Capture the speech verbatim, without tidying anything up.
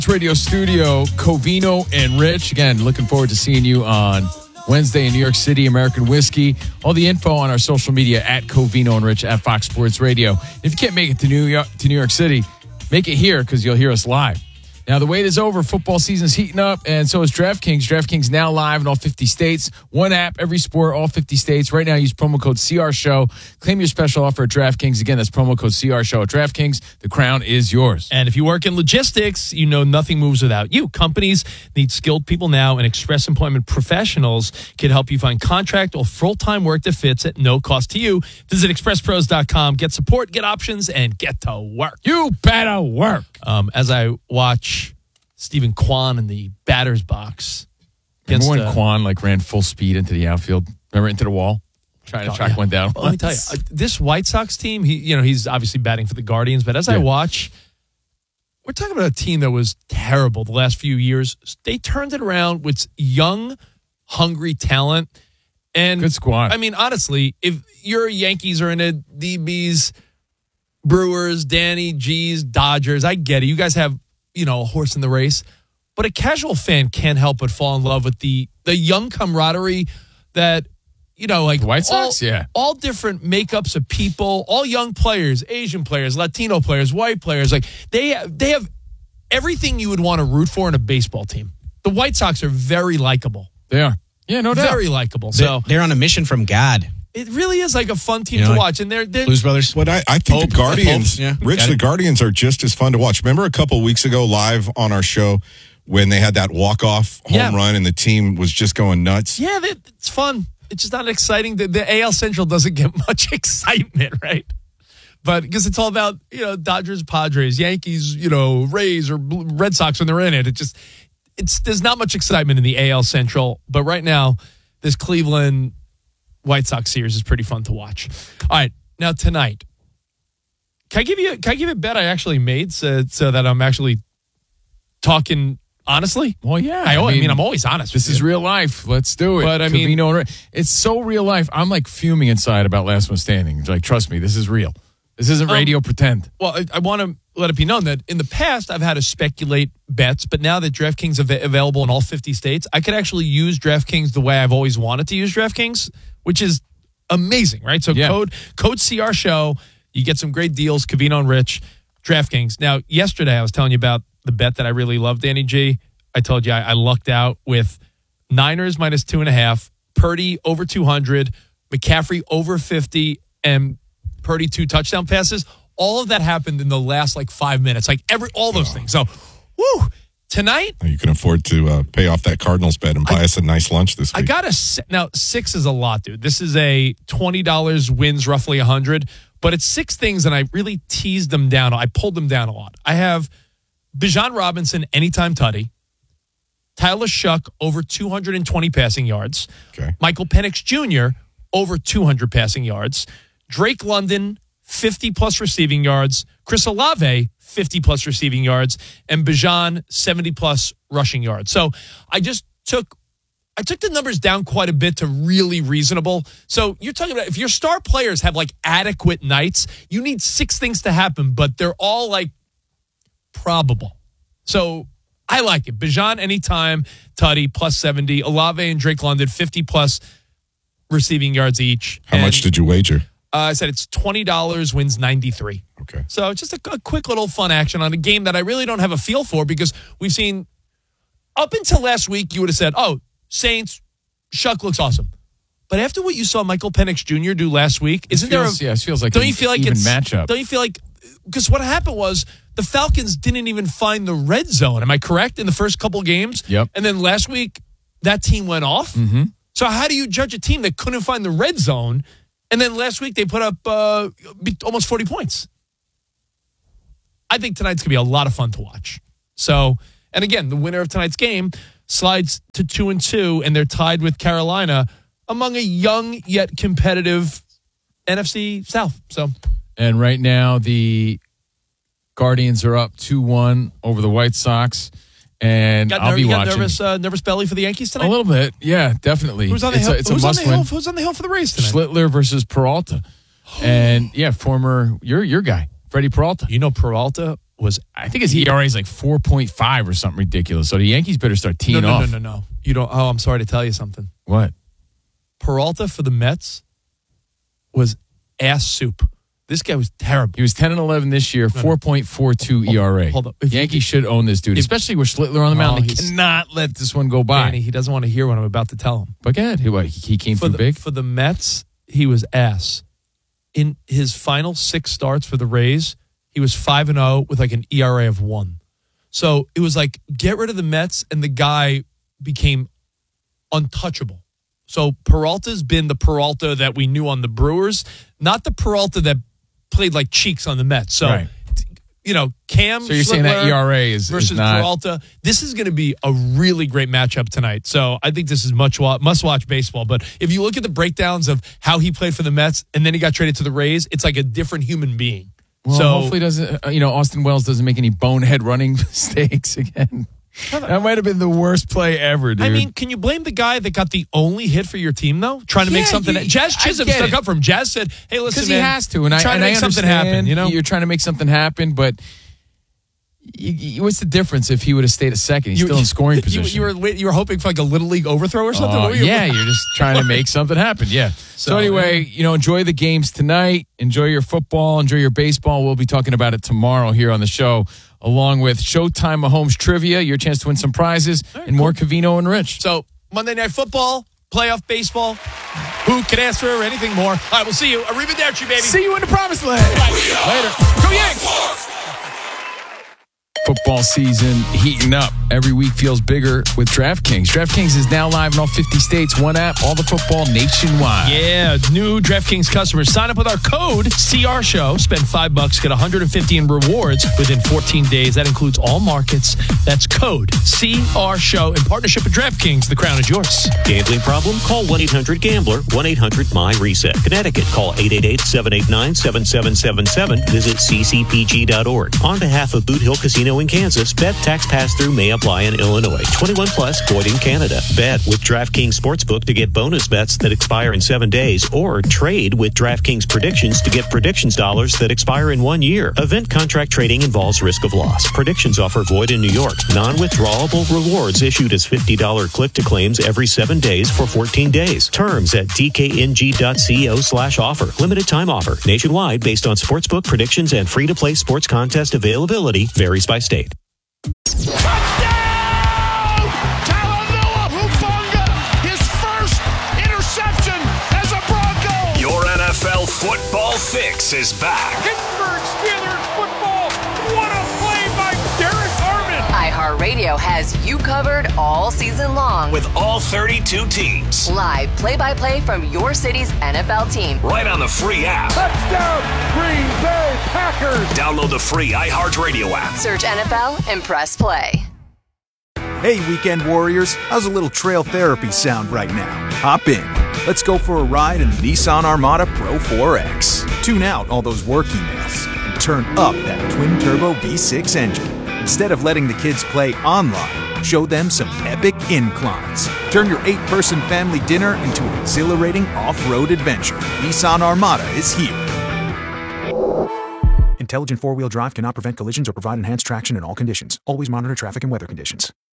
Radio studio, Covino and Rich. Again, looking forward to seeing you on Wednesday in New York City, American Whiskey. All the info on our social media at Covino and Rich at Fox Sports Radio. If you can't make it to New York, to New York City, make it here because you'll hear us live. Now, the wait is over. Football season's heating up, and so is DraftKings. DraftKings now live in all fifty states. One app, every sport, all fifty states. Right now, use promo code C R Show. Claim your special offer at DraftKings. Again, that's promo code C R Show at DraftKings. The crown is yours. And if you work in logistics, you know nothing moves without you. Companies need skilled people now, and Express Employment Professionals can help you find contract or full-time work that fits at no cost to you. Visit express pros dot com. Get support, get options, and get to work. You better work. Um, as I watch Stephen Kwan in the batter's box. Remember when uh, Kwan like ran full speed into the outfield? Remember into the wall? Trying to oh, track yeah. one down. Well, let me tell you, uh, this White Sox team, he, you know, he's obviously batting for the Guardians, but as yeah. I watch, we're talking about a team that was terrible the last few years. They turned it around with young, hungry talent. And good squad. I mean, honestly, if your Yankees are in it, D Bs, Brewers, Danny, G's, Dodgers, I get it. You guys have, you know, a horse in the race. But a casual fan can't help but fall in love with the the young camaraderie that, you know, like the White Sox, all, yeah. all different makeups of people, all young players, Asian players, Latino players, white players. Like they they have everything you would want to root for in a baseball team. The White Sox are very likable. They are. Yeah, no doubt. Very likable. They're, So they're on a mission from God. it really is like a fun team You know, to like watch. And they're, they're Blues Brothers. What I, I think Pope, the Guardians, Pope, yeah. Rich, Got the it. Guardians are just as fun to watch. Remember a couple of weeks ago live on our show when they had that walk-off home Yeah. run and the team was just going nuts? Yeah, they, it's fun. It's just not exciting. The, the A L Central doesn't get much excitement, right? But because it's all about, you know, Dodgers, Padres, Yankees, you know, Rays or Red Sox when they're in it. It just, it's there's not much excitement in the A L Central. But right now, this Cleveland White Sox series is pretty fun to watch. All right, now tonight, can I give you can I give you a bet I actually made so, so that I'm actually talking honestly? Well, yeah. I, I mean, I'm always honest. This with is you. real life. Let's do it. But, I mean- Covino and Rich. It's so real life. I'm like fuming inside about Last One Standing. Like, trust me, this is real. This isn't Um, radio pretend. Well, I, I want to let it be known that in the past, I've had to speculate bets, but now that DraftKings is av- available in all fifty states, I could actually use DraftKings the way I've always wanted to use DraftKings, which is amazing, right? So Yeah. code code C R Show, you get some great deals, Covino and Rich, DraftKings. Now, yesterday I was telling you about the bet that I really love, Danny G. I told you I, I lucked out with Niners minus two and a half, Purdy over two hundred, McCaffrey over fifty, and Purdy two touchdown passes. All of that happened in the last like five minutes, like every all those things. So, woo! Tonight, You can afford to uh, pay off that Cardinals bet and buy I- us a nice lunch this I week. got a si- now six is a lot, dude. This is a twenty dollars wins roughly a hundred, but it's six things, and I really teased them down. I pulled them down a lot. I have Bijan Robinson anytime tutty, Tyler Shuck over two hundred and twenty passing yards, Okay. Michael Penix Junior over two hundred passing yards, Drake London fifty plus receiving yards, Chris Olave fifty plus receiving yards, and Bijan seventy plus rushing yards. So I just took I took the numbers down quite a bit to really reasonable. So you're talking about if your star players have like adequate nights, you need six things to happen, but they're all like probable. So I like it. Bijan anytime, Tutty plus seventy, Olave and Drake London fifty plus receiving yards each. How And, much did you wager? uh, I said it's twenty dollars, wins ninety-three. Okay. So just a, a quick little fun action on a game that I really don't have a feel for because we've seen up until last week, you would have said, oh, Saints, Shuck looks awesome. But after what you saw Michael Penix Junior do last week, isn't feels, there a, yeah, it feels like don't an you feel like even it's matchup. Don't you feel like because what happened was the Falcons didn't even find the red zone. Am I correct? In the first couple games? Yep. And then last week, that team went off. Mm-hmm. So how do you judge a team that couldn't find the red zone? And then last week they put up uh, almost forty points. I think tonight's going to be a lot of fun to watch. So, and again, the winner of tonight's game slides to two and two, and they're tied with Carolina among a young yet competitive N F C South. So, And right now, the Guardians are up two one over the White Sox. And got, I'll ner- be you got watching. nervous, uh, nervous belly for the Yankees tonight? A little bit. Yeah, definitely. Who's on the it's hill? A, it's Who's a on the must hill? win. Who's on the hill for the Rays tonight? Schlittler versus Peralta. And yeah, former, your your guy, Freddie Peralta. You know Peralta? was. I think his E R A is like four point five or something ridiculous. So the Yankees better start teeing no, no, off. No, no, no, no. You don't. Oh, I'm sorry to tell you something. What? Peralta for the Mets was ass soup. This guy was terrible. He was ten and eleven this year, four point four two E R A. Hold up. If Yankees you, should own this dude, if, especially with Schlittler on the mound. Oh, They cannot let this one go by. Danny, he doesn't want to hear what I'm about to tell him. But go ahead. He, what, he came for through the, big? For the Mets, he was ass. In his final six starts for the Rays, he was five and oh with like an E R A of one. So it was like, get rid of the Mets, and the guy became untouchable. So Peralta's been the Peralta that we knew on the Brewers, not the Peralta that played like cheeks on the Mets. So, right. you know, Cam So you're saying that E R A is, versus is not... Peralta. This is going to be a really great matchup tonight. So I think this is much wa- must-watch baseball. But if you look at the breakdowns of how he played for the Mets and then he got traded to the Rays, it's like a different human being. Well, so hopefully doesn't, uh, you know, Austin Wells doesn't make any bonehead running mistakes again. That might have been the worst play ever, dude. I mean, can you blame the guy that got the only hit for your team, though? Trying to Yeah, make something. you- Jazz I Chisholm get stuck it. up for him. Jazz said, "Hey, listen, because he man, has to, and I, trying and to I make something understand happen." You know, you're trying to make something happen, but you, you, what's the difference if he would have stayed a second? He's You- still in scoring you, position. you were wait- you were hoping for like a little league overthrow or something. Oh, What were you- yeah, you're just trying to make something happen. Yeah. So, So, anyway, yeah. you know, enjoy the games tonight. Enjoy your football. Enjoy your baseball. We'll be talking about it tomorrow here on the show, along with Showtime Mahomes trivia, your chance to win some prizes, right, and more Covino and Rich. So Monday Night Football, playoff baseball. Who can ask for anything more? All right, we'll see you. Arrivederci, baby. See you in the promised land. Later. Go Yanks. Football season heating up. Every week feels bigger with DraftKings. DraftKings is now live in all fifty states. One app, all the football nationwide. Yeah, new DraftKings customers sign up with our code C R Show. Spend five bucks, get one hundred fifty in rewards within fourteen days. That includes all markets. That's code C R Show in partnership with DraftKings. The crown is yours. Gambling problem? Call one eight hundred gambler, one eight hundred M Y reset. Connecticut, call eight eight eight, seven eight nine, seven seven seven seven. Visit c c p g dot org. On behalf of Boot Hill Casino in Kansas, bet tax pass-through may apply in Illinois. twenty-one plus, void in Canada. Bet with DraftKings Sportsbook to get bonus bets that expire in seven days, or trade with DraftKings Predictions to get predictions dollars that expire in one year. Event contract trading involves risk of loss. Predictions offer void in New York. Non-withdrawable rewards issued as fifty dollars click-to-claims every seven days for fourteen days. Terms at d k n g dot co slash offer. Limited time offer. Nationwide based on sportsbook predictions and free-to-play sports contest availability. Varies by state. Touchdown! Talanoa Hufanga, his first interception as a Bronco. Your N F L football fix is back. Pittsburgh Steelers football. What a play by Derek Armand. iHeartRadio has you covered all season long. With all thirty-two teams. Live play-by-play from your city's N F L team. Right on the free app. Touchdown, Green Bay Packers. Download the free iHeartRadio app. Search N F L and press play. Hey, weekend warriors, how's a little trail therapy sound right now? Hop in. Let's go for a ride in the Nissan Armada Pro four X. Tune out all those work emails and turn up that twin-turbo V six engine. Instead of letting the kids play online, show them some epic inclines. Turn your eight-person family dinner into an exhilarating off-road adventure. Nissan Armada is here. Intelligent four-wheel drive cannot prevent collisions or provide enhanced traction in all conditions. Always monitor traffic and weather conditions.